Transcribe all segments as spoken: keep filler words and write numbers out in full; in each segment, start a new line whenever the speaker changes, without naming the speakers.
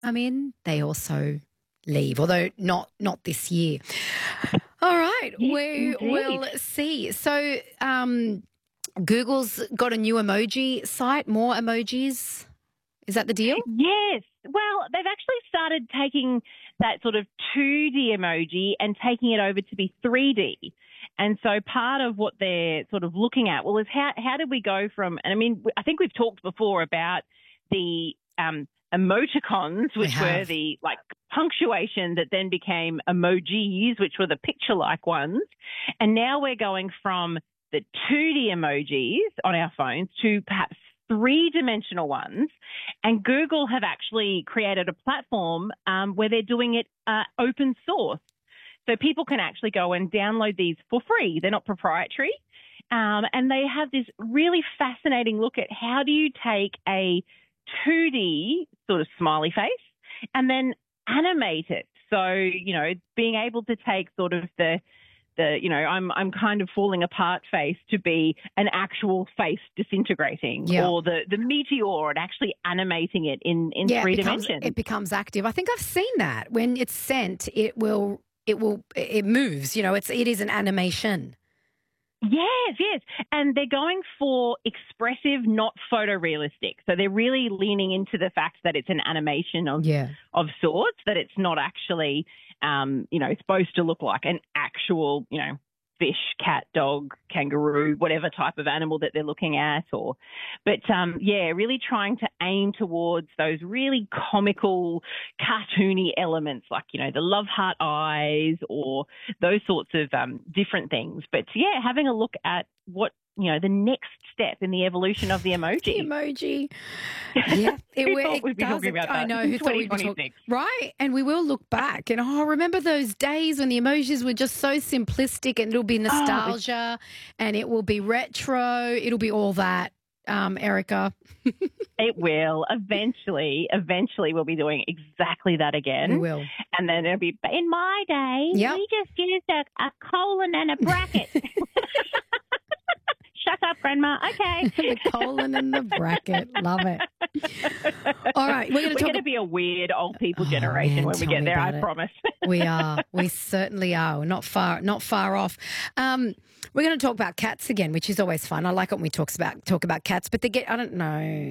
come in, they also leave, although not not this year. All right,
Yes,
we
indeed.
will see. So um, Google's got a new emoji site, more emojis. Is that the deal?
Yes. Well, they've actually started taking that sort of two D emoji and taking it over to be three D. And so part of what they're sort of looking at, well, is how, how did we go from, and I mean, I think we've talked before about the um, emoticons, which were the like punctuation that then became emojis, which were the picture-like ones. And now we're going from the two D emojis on our phones to perhaps three-dimensional ones, and Google have actually created a platform um, where they're doing it uh, open source. So people can actually go and download these for free. They're not proprietary. Um, and they have this really fascinating look at how do you take a two D sort of smiley face and then animate it. So, you know, being able to take sort of the The, you know, I'm I'm kind of falling apart face to be an actual face disintegrating,
Yeah.
or the, the meteor and actually animating it in, in
Yeah,
three
it becomes,
dimensions.
it becomes active. I think I've seen that. When it's sent, it will it will it moves. You know, it's it is an animation.
Yes, yes. And they're going for expressive, not photorealistic. So they're really leaning into the fact that it's an animation of
Yeah.
of sorts, that it's not actually, um, you know, supposed to look like an actual, you know, fish, cat, dog, kangaroo, whatever type of animal that they're looking at. Or, but um, yeah, really trying to aim towards those really comical, cartoony elements, like, you know, the love heart eyes or those sorts of um, different things. But yeah, having a look at what, you know, the next step in the evolution of the emoji.
The emoji. Yeah. It,
Who
it
thought we'd be
does-
talking about
I
that
know.
in
Who thought we'd be talking?
twenty twenty-six?
Right. And we will look back and, oh, remember those days when the emojis were just so simplistic, and it'll be nostalgia and it will be retro. It'll be all that, um, Erica.
It will. Eventually, eventually we'll be doing exactly that again.
We will.
And then it'll be, in my day,
Yep.
we just used a, a colon and a bracket. Shut up, Grandma. Okay.
The colon and the bracket. Love it. All right. We're going to
We're
talk
going to be a weird old people
Oh,
generation
man,
when we
tell
get
me
there, I
about it.
promise.
We are. We certainly are. We're not far, not far off. Um, we're going to talk about cats again, which is always fun. I like it when we talk about talk about cats, but they get. I don't know.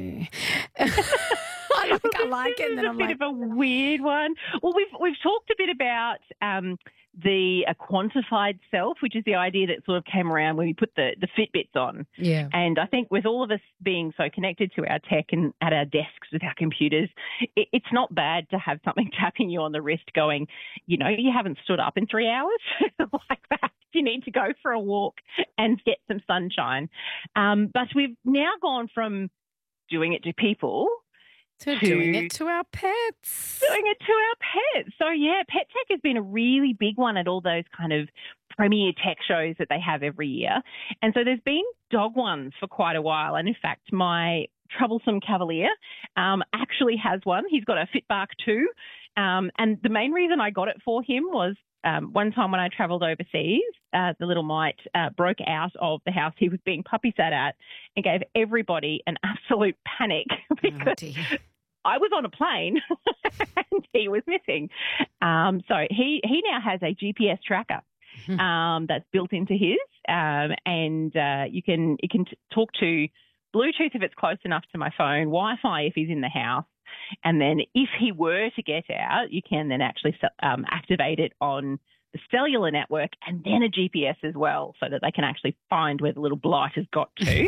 I like, I like it, and then
This is
I'm
a bit
like,
of a weird one. Well, we've we've talked a bit about um, the a quantified self, which is the idea that sort of came around when we put the, the Fitbits on.
yeah,
And I think with all of us being so connected to our tech and at our desks with our computers, it, it's not bad to have something tapping you on the wrist going, you know, you haven't stood up in three hours like that. You need to go for a walk and get some sunshine. Um, but we've now gone from doing it to people
to
to
doing it to our pets.
doing it to our pets. So, yeah, pet tech has been a really big one at all those kind of premier tech shows that they have every year. And so there's been dog ones for quite a while. And, in fact, my troublesome Cavalier um, actually has one. He's got a Fitbark two. Um, and the main reason I got it for him was um, one time when I travelled overseas, uh, the little mite uh, broke out of the house he was being puppy sat at and gave everybody an absolute panic because
Oh, dear.
I was on a plane and he was missing. Um, so he, he now has a G P S tracker um, that's built into his, um, and uh, you can you can t- talk to Bluetooth if it's close enough to my phone, Wi-Fi if he's in the house, and then if he were to get out, you can then actually um, activate it on the cellular network and then a G P S as well, so that they can actually find where the little blight has got to.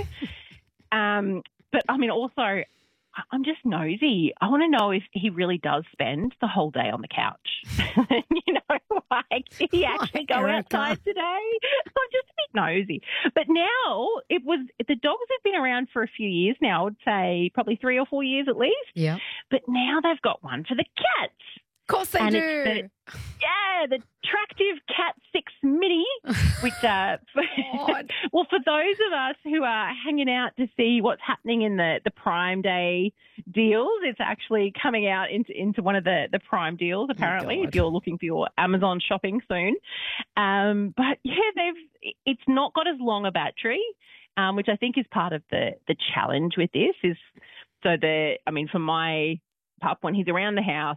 um, but I mean, also, I'm just nosy. I want to know if he really does spend the whole day on the couch. You know, like, did he actually go
Erica.
outside today? I'm just a bit nosy. But now it was, the dogs have been around for a few years now. I would say probably three or four years at least.
Yeah.
But now they've got one for the cats.
Of course they
And
do.
it's the, yeah, the Tractive Cat six Mini, which, uh,
God.
well, for those of us who are hanging out to see what's happening in the, the Prime Day deals, it's actually coming out into, into one of the, the Prime deals, apparently,
God.
if you're looking for your Amazon shopping soon. Um, but, yeah, they've it's not got as long a battery, um, which I think is part of the, the challenge with this is so the, I mean, for my pup, when he's around the house,